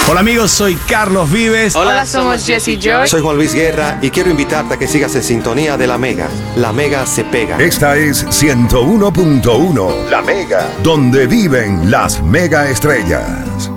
Hola amigos, soy Carlos Vives. Hola, somos Jesse Joy. Soy Juan Luis Guerra y quiero invitarte a que sigas en sintonía de La Mega. La Mega se pega. Esta es 101.1, La Mega, donde viven las mega estrellas.